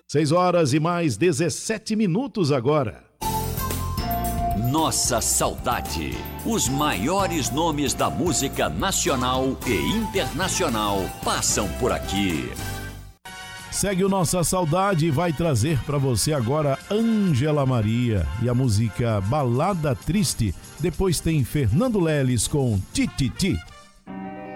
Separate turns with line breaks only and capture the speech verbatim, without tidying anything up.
seis horas e mais dezessete minutos agora.
Nossa Saudade. Os maiores nomes da música nacional e internacional passam por aqui.
Segue o Nossa Saudade e vai trazer para você agora Ângela Maria e a música Balada Triste. Depois tem Fernando Leles com Tititi.